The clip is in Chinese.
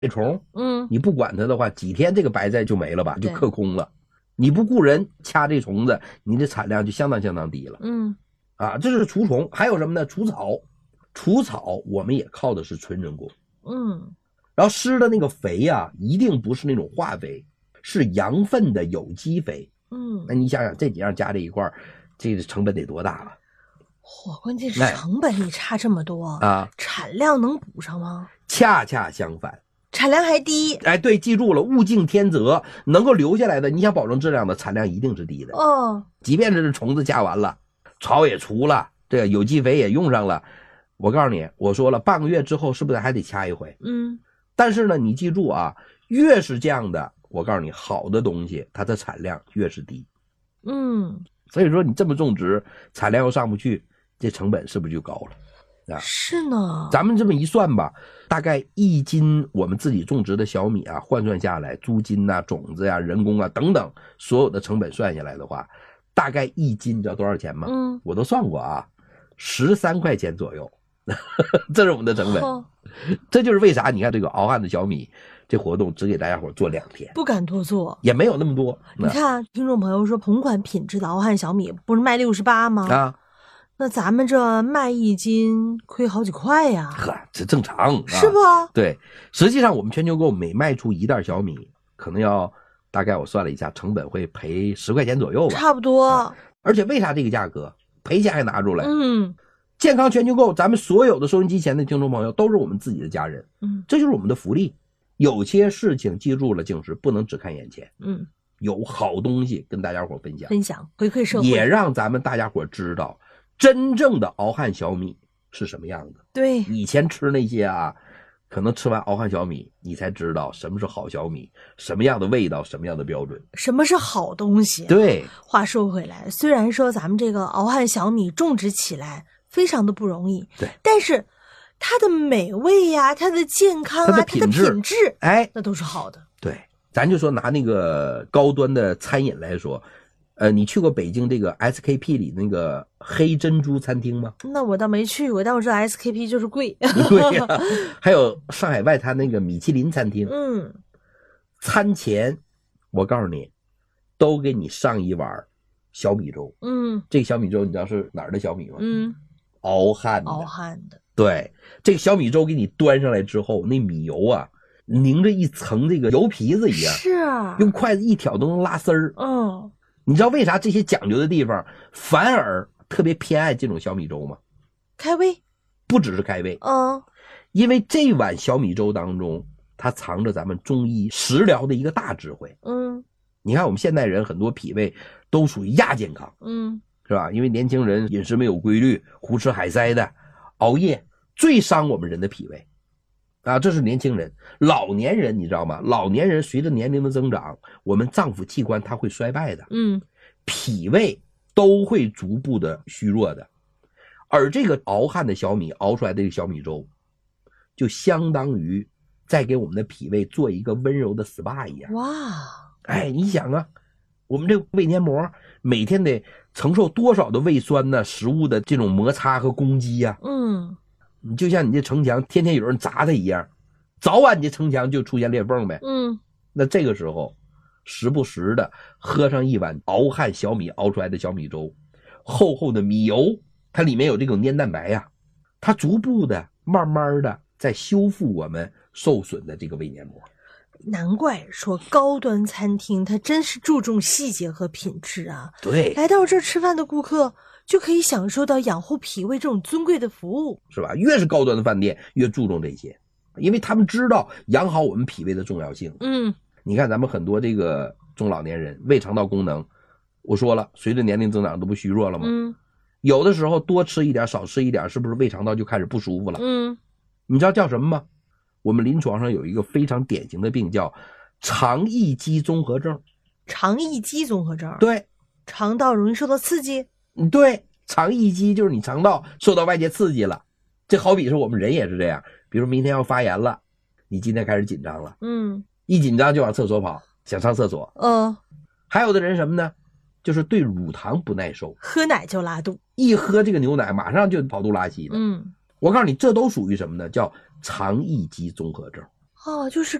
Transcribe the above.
虫，你不管它的话，几天这个白菜就没了吧，就克空了。你不雇人掐这虫子，你的产量就相当低了。这是除虫。还有什么呢？除草。除草我们也靠的是纯人工。然后施的那个肥啊，一定不是那种化肥，是羊粪的有机肥。那你想想这几样加在一块儿，这个成本得多大了？ 关键是成本也差这么多啊，产量能补上吗？ 恰恰相反， 产量还低。 对，记住了，物竞天择，能够留下来的，你想保证质量的，产量一定是低的。即便是虫子加完了，草也除了，这个有机肥也用上了，我告诉你，我说了，半个月之后是不是还得掐一回？但是呢，你记住啊，越是这样的，我告诉你，好的东西它的产量越是低。所以说你这么种植，产量又上不去，这成本是不是就高了？ 是呢。 咱们这么一算吧，大概1斤我们自己种植的小米啊，换算下来，租金啊、种子啊、人工啊等等所有的成本算下来的话，大概1斤你知道多少钱吗？我都算过啊，13块钱左右。这是我们的成本。这就是为啥你看这个敖汉的小米这活动只给大家伙做2天， 不敢多做， 也没有那么多。 你看听众朋友说同款品质的敖汉小米不是卖68吗？那咱们这卖1斤亏好几块呀。 这正常是不？ 对，实际上我们全球购每卖出1袋小米，可能要大概我算了一下，成本会赔10块钱左右吧， 差不多。 而且为啥这个价格赔钱还拿出来？健康全球购，咱们所有的收音机前的听众朋友都是我们自己的家人，这就是我们的福利。有些事情记住了，就是不能只看眼前，有好东西跟大家伙分享， 回馈社会， 也让咱们大家伙知道真正的敖汉小米是什么样的。 对， 以前吃那些啊，可能吃完敖汉小米，你才知道什么是好小米，什么样的味道，什么样的标准， 什么是好东西。 对， 话说回来，虽然说咱们这个敖汉小米种植起来非常的不容易， 对， 但是它的美味呀，它的健康啊，它的品质，那都是好的。 对，咱就说拿那个高端的餐饮来说，你去过北京这个 SKP 里那个黑珍珠餐厅吗？ 那我倒没去过，但我知道 SKP 就是贵。 对呀，还有上海外滩那个米其林餐厅，餐前我告诉你，都给你上一碗小米粥。这个小米粥你知道是哪儿的小米吗？敖汉的。对，这个小米粥给你端上来之后，那米油啊凝着一层这个油皮子一样， 是啊， 用筷子一挑都能拉丝儿。你知道为啥这些讲究的地方反而特别偏爱这种小米粥吗？ 开胃。 不只是开胃，因为这碗小米粥当中它藏着咱们中医食疗的一个大智慧。你看我们现代人很多脾胃都属于亚健康，是吧？因为年轻人饮食没有规律，胡吃海塞的，熬夜最伤我们人的脾胃啊，这是年轻人。老年人你知道吗？老年人随着年龄的增长，我们脏腑器官它会衰败的，脾胃都会逐步的虚弱的。而这个敖汉的小米熬出来的这个小米粥，就相当于在给我们的脾胃做一个温柔的 SPA 一样。 哇， 你想啊，我们这个胃黏膜每天得承受多少的胃酸呢？食物的这种摩擦和攻击呀，你就像你这城墙天天有人砸它一样，早晚你这城墙就出现裂缝呗。那这个时候时不时的喝上一碗敖汉小米熬出来的小米粥，厚厚的米油，它里面有这种粘蛋白呀，它逐步的慢慢的在修复我们受损的这个胃黏膜。 难怪说高端餐厅它真是注重细节和品质啊。 对， 来到这儿吃饭的顾客就可以享受到养护脾胃这种尊贵的服务， 是吧？越是高端的饭店越注重这些，因为他们知道养好我们脾胃的重要性。你看咱们很多这个中老年人胃肠道功能，我说了随着年龄增长都不虚弱了吗？有的时候多吃一点少吃一点，是不是胃肠道就开始不舒服了？你知道叫什么吗？我们临床上有一个非常典型的病叫肠易激综合症。 肠易激综合症？ 对， 肠道容易受到刺激。 对，肠易激就是你肠道受到外界刺激了。这好比是我们人也是这样，比如明天要发炎了，你今天开始紧张了，一紧张就往厕所跑，想上厕所。还有的人什么呢？就是对乳糖不耐受， 喝奶就拉肚， 一喝这个牛奶马上就跑肚拉稀了。我告诉你，这都属于什么呢？叫肠易激综合症。 哦，就是